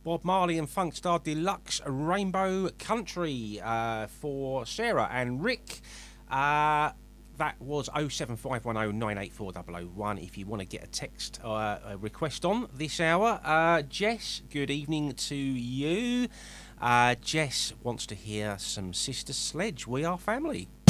Bob Marley and Funkstar Deluxe Rainbow Country for Sarah and Rick. That was 07510984001 if you want to get a text a request on this hour. Jess, good evening to you. Jess wants to hear some Sister Sledge, We Are Family.